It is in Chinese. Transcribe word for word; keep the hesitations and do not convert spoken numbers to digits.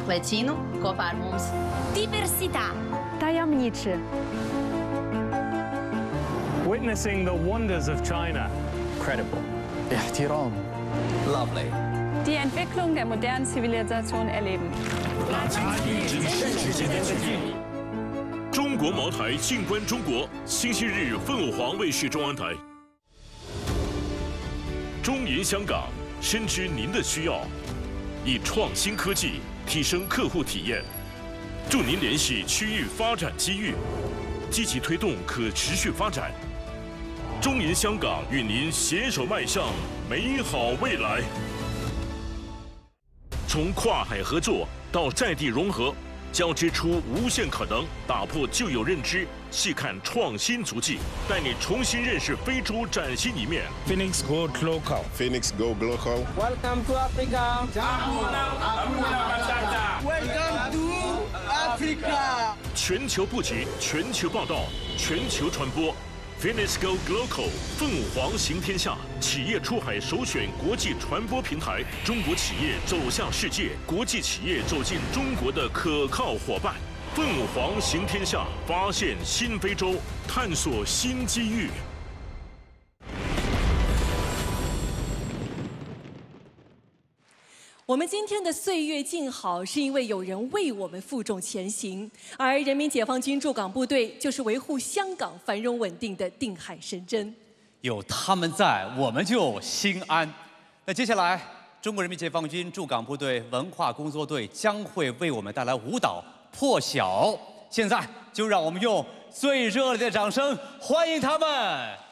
lai cīnu kopā ar mums. Diversità. Tajemniczy. Witnessing the wonders of China. Credible. احترام. Lovely. Die Entwicklung der modernen Zivilisation erleben. 中国茅台静观中国，星期日凤凰凰卫视中央台。中银香港深知您的需要，以创新科技提升客户体验，助您联系区域发展机遇，积极推动可持续发展。中银香港与您携手迈向美好未来。从跨海合作到在地融合，交织出无限可能，打破旧有认知，细看创新足迹，带你重新认识非洲崭新一面。 Phoenix Go Global. Phoenix Go Global. Welcome to Africa. Welcome to Africa. 全球布局，全球报道，全球传播。Phoenix Go Global 凤凰行天下，企业出海首选国际传播平台，中国企业走向世界，国际企业走进中国的可靠伙伴。凤凰行天下，发现新非洲，探索新机遇。 我们今天的岁月静好，是因为有人为我们负重前行，而人民解放军驻港部队就是维护香港繁荣稳定的定海神针。 有他们在，我们就心安。那接下来，中国人民解放军驻港部队文化工作队将会为我们带来舞蹈《破晓》。现在就让我们用最热烈的掌声欢迎他们！